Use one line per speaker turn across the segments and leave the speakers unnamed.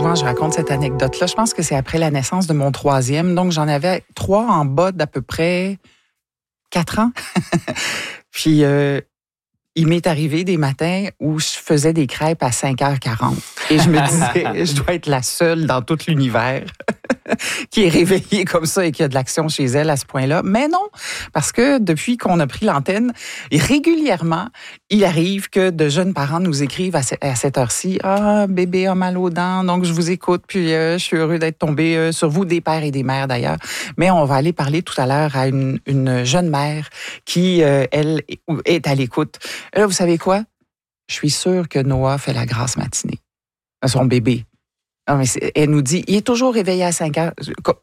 souvent, je raconte cette anecdote-là. Je pense que c'est après la naissance de mon troisième. Donc, j'en avais 3 en bas d'à peu près 4 ans. Puis, il m'est arrivé des matins où je faisais des crêpes à 5h40. Et je me disais, je dois être la seule dans tout l'univers qui est réveillée comme ça et qui a de l'action chez elle à ce point-là. Mais non, parce que depuis qu'on a pris l'antenne, régulièrement, il arrive que de jeunes parents nous écrivent à cette heure-ci, « Ah, bébé a mal aux dents, donc je vous écoute, puis je suis heureux d'être tombé sur vous, des pères et des mères d'ailleurs. » Mais on va aller parler tout à l'heure à une jeune mère qui, elle, est à l'écoute. Là, vous savez quoi? Je suis sûre que Noah fait la grasse matinée à son bébé. Non, mais elle nous dit, il est toujours réveillé à 5 heures.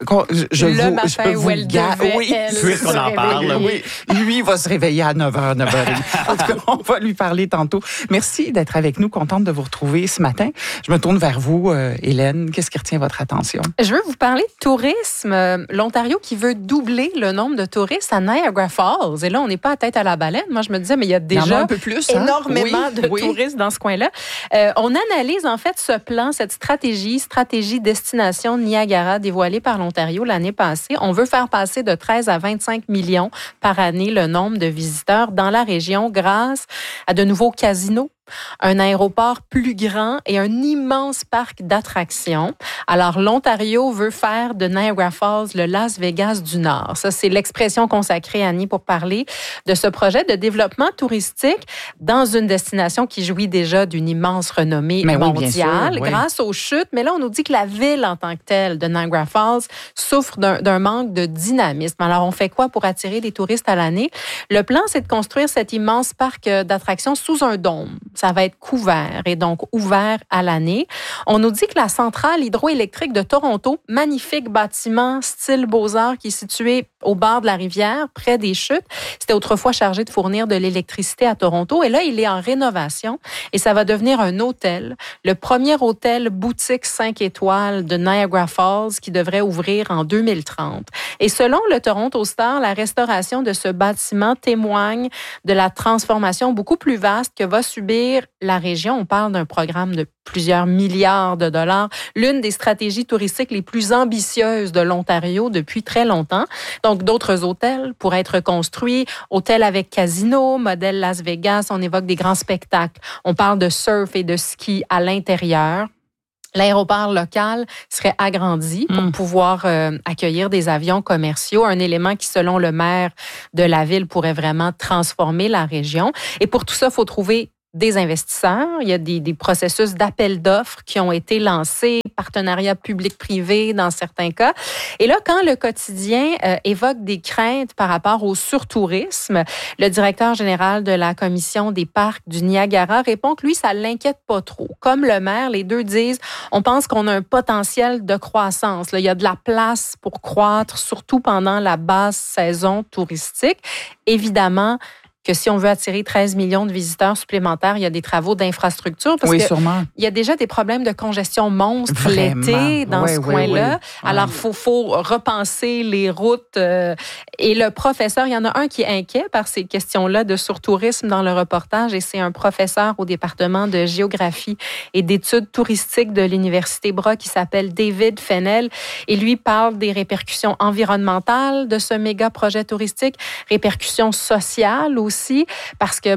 Le matin où elle devait,
oui,
puisqu'on en parle,
oui. Lui, il va se réveiller à 9h, 9h30. En tout cas, on va lui parler tantôt. Merci d'être avec nous. Contente de vous retrouver ce matin. Je me tourne vers vous, Hélène. Qu'est-ce qui retient votre attention?
Je veux vous parler de tourisme. L'Ontario qui veut doubler le nombre de touristes à Niagara Falls. Et là, on n'est pas à tête à la baleine. Moi, je me disais, mais il y a déjà
un peu plus,
énormément de touristes dans ce coin-là. On analyse en fait ce plan, cette stratégie destination Niagara dévoilée par l'Ontario l'année passée. On veut faire passer de 13 à 25 millions par année le nombre de visiteurs dans la région grâce à de nouveaux casinos, un aéroport plus grand et un immense parc d'attractions. Alors, l'Ontario veut faire de Niagara Falls le Las Vegas du Nord. Ça, c'est l'expression consacrée à Annie pour parler de ce projet de développement touristique dans une destination qui jouit déjà d'une immense renommée mondiale grâce aux chutes. Mais là, on nous dit que la ville en tant que telle de Niagara Falls souffre d'un manque de dynamisme. Alors, on fait quoi pour attirer des touristes à l'année? Le plan, c'est de construire cet immense parc d'attractions sous un dôme. Ça va être couvert et donc ouvert à l'année. On nous dit que la centrale hydroélectrique de Toronto, magnifique bâtiment style Beaux-Arts qui est situé au bord de la rivière, près des chutes, c'était autrefois chargé de fournir de l'électricité à Toronto. Et là, il est en rénovation et ça va devenir un hôtel, le premier hôtel boutique 5 étoiles de Niagara Falls qui devrait ouvrir en 2030. Et selon le Toronto Star, la restauration de ce bâtiment témoigne de la transformation beaucoup plus vaste que va subir la région. On parle d'un programme de plusieurs milliards de dollars, l'une des stratégies touristiques les plus ambitieuses de l'Ontario depuis très longtemps. Donc, d'autres hôtels pourraient être construits, hôtels avec casino, modèle Las Vegas, on évoque des grands spectacles. On parle de surf et de ski à l'intérieur. L'aéroport local serait agrandi pour pouvoir accueillir des avions commerciaux, un élément qui, selon le maire de la ville, pourrait vraiment transformer la région. Et pour tout ça, il faut trouver des investisseurs. Il y a des processus d'appel d'offres qui ont été lancés, partenariats public-privé dans certains cas. Et là, quand le quotidien évoque des craintes par rapport au surtourisme, le directeur général de la Commission des parcs du Niagara répond que lui, ça l'inquiète pas trop. Comme le maire, les deux disent, on pense qu'on a un potentiel de croissance. Là, il y a de la place pour croître, surtout pendant la basse saison touristique. Évidemment, que si on veut attirer 13 millions de visiteurs supplémentaires, il y a des travaux d'infrastructure. Parce que
sûrement.
Il y a déjà des problèmes de congestion monstre l'été dans ce coin-là. Alors, faut repenser les routes. Et le professeur, il y en a un qui est inquiet par ces questions-là de surtourisme dans le reportage, et c'est un professeur au département de géographie et d'études touristiques de l'Université Brock qui s'appelle David Fennell. Et lui parle des répercussions environnementales de ce méga projet touristique, répercussions sociales aussi, parce que,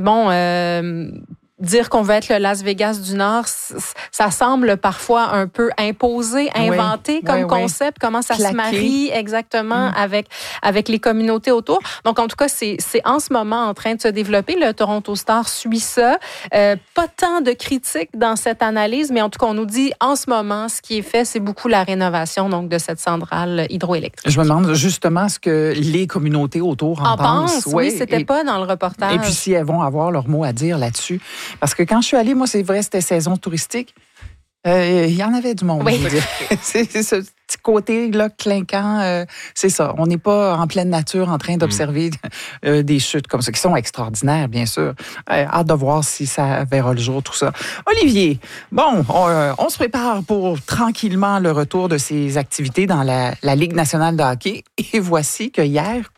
dire qu'on veut être le Las Vegas du Nord, ça semble parfois un peu imposé, inventé comme concept, comment ça se marie exactement avec les communautés autour. Donc, en tout cas, c'est en ce moment en train de se développer. Le Toronto Star suit ça. Pas tant de critiques dans cette analyse, mais en tout cas, on nous dit en ce moment, ce qui est fait, c'est beaucoup la rénovation donc de cette centrale hydroélectrique.
Je me demande justement ce que les communautés autour en pensent.
Oui, c'était pas dans le reportage.
Et puis, si elles vont avoir leur mot à dire là-dessus. Parce que quand je suis allée, moi, c'est vrai, c'était saison touristique. Il y en avait du monde.
Oui.
Je veux dire. C'est ce petit côté-là clinquant. C'est ça. On n'est pas en pleine nature en train d'observer des chutes comme ça, qui sont extraordinaires, bien sûr. Hâte de voir si ça verra le jour, tout ça. Olivier, bon, on se prépare pour tranquillement le retour de ces activités dans la Ligue nationale de hockey. Et voici que hier,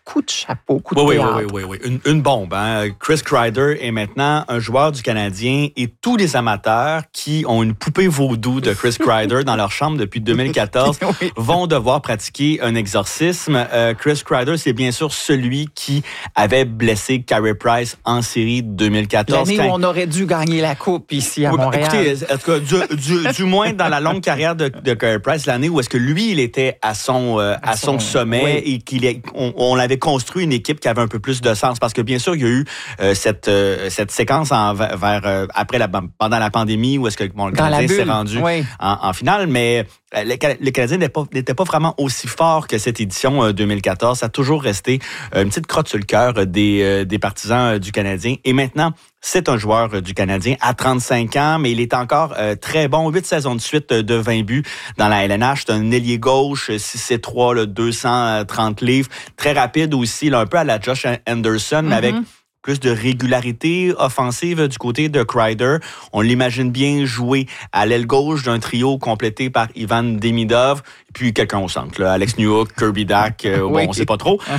coup de chapeau, coup de théâtre.
Oui. Une bombe. Hein? Chris Kreider est maintenant un joueur du Canadien et tous les amateurs qui ont une poupée vaudou de Chris Kreider dans leur chambre depuis 2014 vont devoir pratiquer un exorcisme. Chris Kreider, c'est bien sûr celui qui avait blessé Carey Price en série 2014.
L'année où on aurait dû gagner la coupe ici à Montréal.
Écoutez, en tout cas, du moins dans la longue carrière de Carey Price, l'année où est-ce que lui, il était à son sommet et on l'avait construit une équipe qui avait un peu plus de sens. Parce que bien sûr, il y a eu cette séquence pendant la pandémie où est-ce que le Canadien s'est rendu en finale, mais le Canadien n'était pas vraiment aussi fort que cette édition 2014. Ça a toujours resté une petite crotte sur le cœur des partisans du Canadien. Et maintenant, c'est un joueur du Canadien à 35 ans, mais il est encore très bon. 8 saisons de suite de 20 buts dans la LNH. C'est un ailier gauche, 6'3", 230 livres. Très rapide aussi, là, un peu à la Josh Anderson, mais avec plus de régularité offensive du côté de Kreider. On l'imagine bien jouer à l'aile gauche d'un trio complété par Ivan Demidov, puis quelqu'un au centre, là, Alex Newhook, Kirby Dach, on sait pas trop.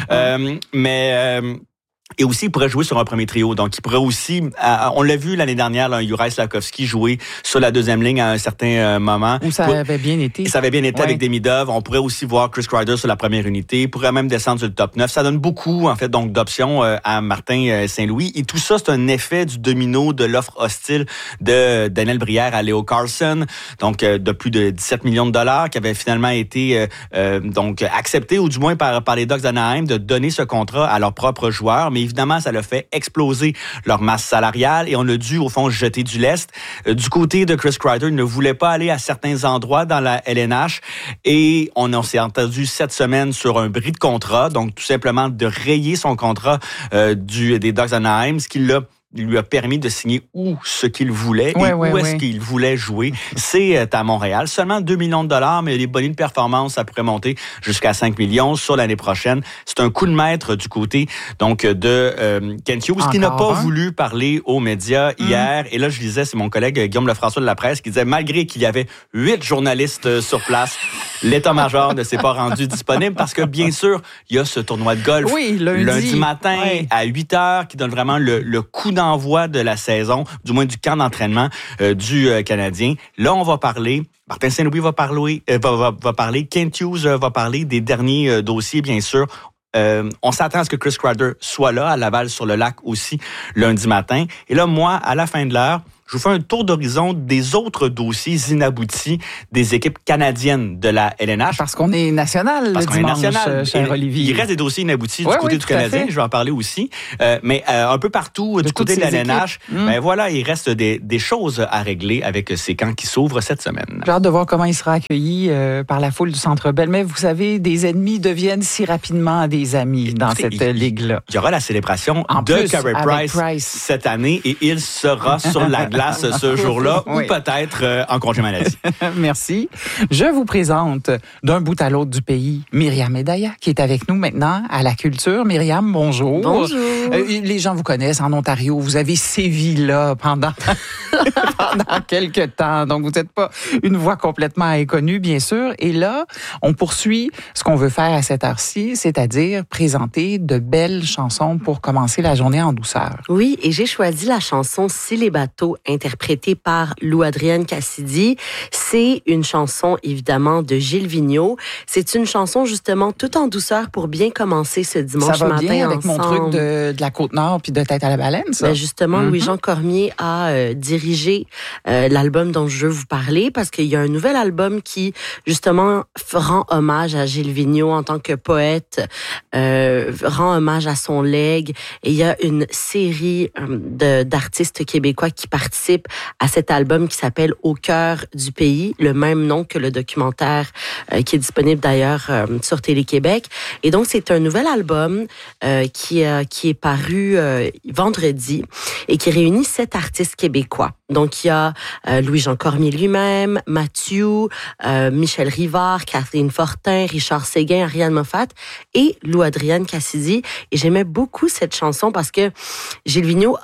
Et aussi, il pourrait jouer sur un premier trio. Donc, il pourrait aussi... on l'a vu l'année dernière, là, Juraj Slafkovský jouer sur la deuxième ligne à un certain moment.
Où ça avait bien été.
Ça avait bien été avec Demidov. On pourrait aussi voir Chris Kreider sur la première unité. Il pourrait même descendre sur le top 9. Ça donne beaucoup, en fait, donc d'options à Martin Saint-Louis. Et tout ça, c'est un effet du domino de l'offre hostile de Daniel Brière à Leo Carlsson. Donc, de plus de 17 millions de dollars qui avait finalement été donc accepté, ou du moins par les Ducks d'Anaheim, de donner ce contrat à leurs propres joueurs. Mais évidemment, ça l'a fait exploser leur masse salariale et on a dû, au fond, jeter du lest. Du côté de Chris Kreider, il ne voulait pas aller à certains endroits dans la LNH et on s'est entendu cette semaine sur un bris de contrat, donc tout simplement de rayer son contrat des Ducks d'Anaheim, ce qui lui a permis de signer ce qu'il voulait où est-ce qu'il voulait jouer. C'est à Montréal. Seulement 2 millions de dollars, mais les bonus de performance, ça pourrait monter jusqu'à 5 millions sur l'année prochaine. C'est un coup de maître du côté donc de Kent Hughes, qui n'a pas voulu parler aux médias hier. Et là, je disais, c'est mon collègue Guillaume Lefrançois de la Presse qui disait, malgré qu'il y avait 8 journalistes sur place, l'état-major ne s'est pas rendu disponible parce que, bien sûr, il y a ce tournoi de golf lundi matin à 8h qui donne vraiment le coup d'envoi de la saison, du moins du camp d'entraînement du Canadien. Là, on va parler, Martin Saint-Louis va parler, Kent Hughes va parler des derniers dossiers, bien sûr. On s'attend à ce que Chris Kreider soit là, à Laval-sur-le-Lac aussi, lundi matin. Et là, moi, à la fin de l'heure, je vous fais un tour d'horizon des autres dossiers inaboutis des équipes canadiennes de la LNH.
Parce qu'on est national le dimanche, cher Olivier.
Il reste des dossiers inaboutis du côté du Canadien, je vais en parler aussi. Mais un peu partout du côté de la LNH, voilà, il reste des choses à régler avec ces camps qui s'ouvrent cette semaine.
J'ai hâte de voir comment il sera accueilli par la foule du Centre Bell. Mais vous savez, des ennemis deviennent si rapidement des amis dans cette ligue-là.
Il y aura la célébration de Carey Price cette année et il sera sur la glace ce jour-là ou peut-être en congé maladie.
Merci. Je vous présente d'un bout à l'autre du pays Myriam Médailla qui est avec nous maintenant à la culture. Myriam, bonjour.
Bonjour.
Les gens vous connaissent en Ontario. Vous avez sévi là pendant quelques temps. Donc, vous n'êtes pas une voix complètement inconnue, bien sûr. Et là, on poursuit ce qu'on veut faire à cette heure-ci, c'est-à-dire présenter de belles chansons pour commencer la journée en douceur.
Oui, et j'ai choisi la chanson « Si les bateaux » interprétée par Lou-Adrienne Cassidy. C'est une chanson, évidemment, de Gilles Vigneault. C'est une chanson, justement, tout en douceur pour bien commencer ce dimanche matin ensemble.
Ça va bien avec mon truc de la Côte-Nord puis de Tête à la baleine, ça?
Ben justement, Louis-Jean Cormier a dirigé l'album dont je veux vous parler parce qu'il y a un nouvel album qui, justement, rend hommage à Gilles Vigneault en tant que poète, rend hommage à son legs. Et il y a une série d'artistes québécois qui participent à cet album qui s'appelle « Au cœur du pays », le même nom que le documentaire qui est disponible d'ailleurs sur Télé-Québec. Et donc, c'est un nouvel album qui est paru vendredi et qui réunit 7 artistes québécois. Donc, il y a Louis-Jean Cormier lui-même, Mathieu, Michel Rivard, Kathleen Fortin, Richard Séguin, Ariane Moffat et Lou-Adrienne Cassidy. Et j'aimais beaucoup cette chanson parce que Gilles Vigneault a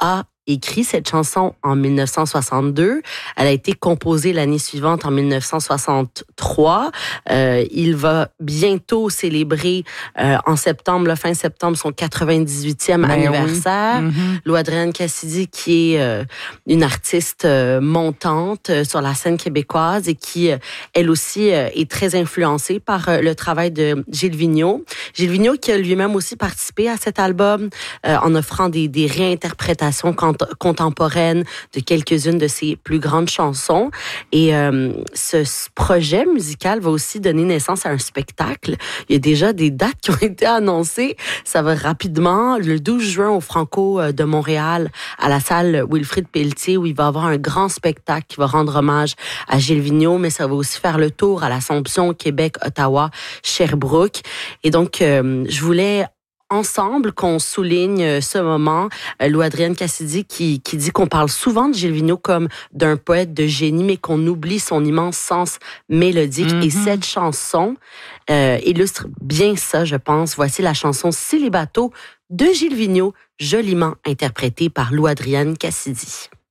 écrit cette chanson en 1962. Elle a été composée l'année suivante, en 1963. Il va bientôt célébrer en septembre, fin septembre, son 98e anniversaire. Oui. Lou Adrienne Cassidy, qui est une artiste montante sur la scène québécoise et qui, elle aussi, est très influencée par le travail de Gilles Vigneault. Gilles Vigneault qui a lui-même aussi participé à cet album en offrant des réinterprétations contemporaines de quelques-unes de ses plus grandes chansons. Et ce projet musical va aussi donner naissance à un spectacle. Il y a déjà des dates qui ont été annoncées. Ça va rapidement, le 12 juin au Franco de Montréal, à la salle Wilfrid Pelletier, où il va y avoir un grand spectacle qui va rendre hommage à Gilles Vigneault, mais ça va aussi faire le tour à l'Assomption, Québec, Ottawa, Sherbrooke. Et donc, je voulais ensemble qu'on souligne ce moment. Lou Adrienne Cassidy qui dit qu'on parle souvent de Gilles Vigneault comme d'un poète de génie, mais qu'on oublie son immense sens mélodique. Et cette chanson illustre bien ça, je pense. Voici la chanson Célibato de Gilles Vigneault, joliment interprétée par Lou Adrienne Cassidy.